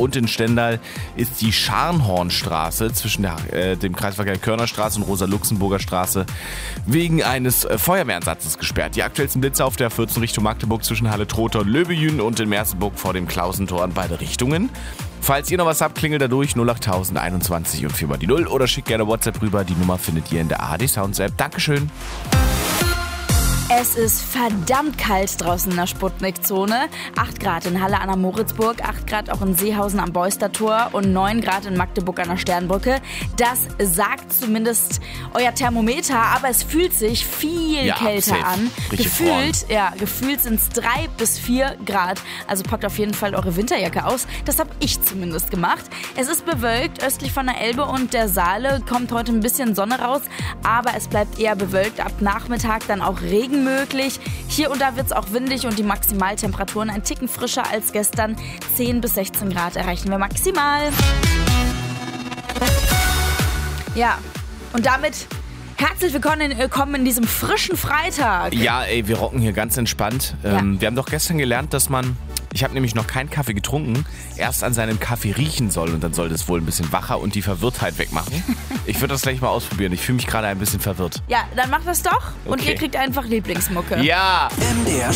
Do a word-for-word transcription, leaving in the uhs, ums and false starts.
Und in Stendal ist die Scharnhornstraße zwischen der, äh, dem Kreisverkehr Körnerstraße und Rosa-Luxemburger Straße wegen eines äh, Feuerwehreinsatzes gesperrt. Die aktuellsten Blitze auf der vierzehn Richtung Magdeburg zwischen Halle Trotha und Löbejün und in Merseburg vor dem Klausentor in beide Richtungen. Falls ihr noch was habt, klingelt da durch null acht tausend einundzwanzig und vier mal die null oder schickt gerne WhatsApp rüber. Die Nummer findet ihr in der A H D Sounds App. Dankeschön. Es ist verdammt kalt draußen in der Sputnik-Zone. acht Grad in Halle an der Moritzburg, acht Grad auch in Seehausen am Beustertor und neun Grad in Magdeburg an der Sternbrücke. Das sagt zumindest euer Thermometer, aber es fühlt sich viel ja, kälter safe. an. Richtig Gefühlt, ja, gefühlt sind es drei bis vier Grad. Also packt auf jeden Fall eure Winterjacke aus. Das habe ich zumindest gemacht. Es ist bewölkt, östlich von der Elbe und der Saale kommt heute ein bisschen Sonne raus, aber es bleibt eher bewölkt. Ab Nachmittag dann auch Regen möglich. Hier und da wird es auch windig und die Maximaltemperaturen ein Ticken frischer als gestern. zehn bis sechzehn Grad erreichen wir maximal. Ja, und damit herzlich willkommen, willkommen in diesem frischen Freitag. Ja, ey, wir rocken hier ganz entspannt. Ähm, Ja. Wir haben doch gestern gelernt, dass man, ich habe nämlich noch keinen Kaffee getrunken, erst an seinem Kaffee riechen soll und dann soll das wohl ein bisschen wacher und die Verwirrtheit wegmachen. Ich würde das gleich mal ausprobieren. Ich fühle mich gerade ein bisschen verwirrt. Ja, dann macht das doch und Okay. ihr kriegt einfach Lieblingsmucke. Ja! M D R